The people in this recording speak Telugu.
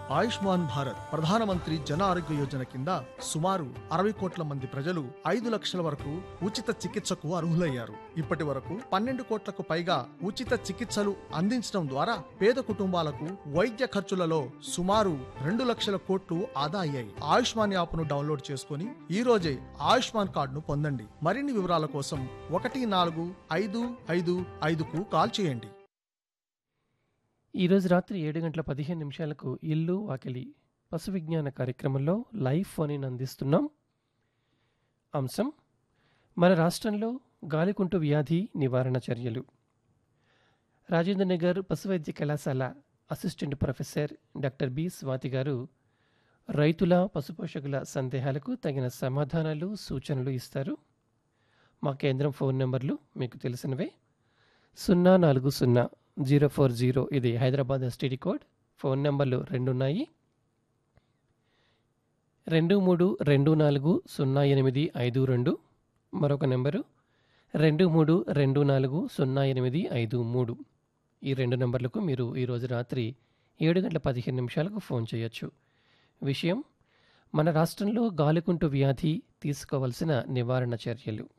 ఆయుష్మాన్ భారత్ ప్రధానమంత్రి జన ఆరోగ్య యోజన కింద సుమారు 60 కోట్ల మంది ప్రజలు 5 లక్షల వరకు ఉచిత చికిత్సకు అర్హులయ్యారు. ఇప్పటి వరకు 12 కోట్లకు పైగా ఉచిత చికిత్సలు అందించడం ద్వారా పేద కుటుంబాలకు వైద్య ఖర్చులలో సుమారు 2 లక్షల కోట్లు ఆదా అయ్యాయి. ఆయుష్మాన్ యాప్ను డౌన్లోడ్ చేసుకుని ఈ రోజే ఆయుష్మాన్ కార్డును పొందండి. మరిన్ని వివరాల కోసం 14555కు కాల్ చేయండి. ఈరోజు రాత్రి 7:15 ఇల్లు వాకిలి పశు విజ్ఞాన కార్యక్రమంలో లైవ్ ఫోన్ ఇన్ అందిస్తున్నాం. అంశం మన రాష్ట్రంలో గాలికుంటు వ్యాధి నివారణ చర్యలు. రాజేంద్ర నగర్ పశు వైద్య కళాశాల assistant professor doctor B Swathi గారు రైతుల పశుపోషకుల సందేహాలకు తగిన సమాధానాలు సూచనలు ఇస్తారు. మా కేంద్రం ఫోన్ నెంబర్లు మీకు తెలిసినవే. 040-040 ఇది హైదరాబాద్ ఎస్టీడీ కోడ్. ఫోన్ నెంబర్లు 2 ఉన్నాయి. 23240852 మరొక నెంబరు 23240853. ఈ 2 నెంబర్లకు మీరు ఈరోజు రాత్రి 7:15 ఫోన్ చేయొచ్చు. విషయం మన రాష్ట్రంలో గాలికుంటు వ్యాధి తీసుకోవాల్సిన నివారణ చర్యలు.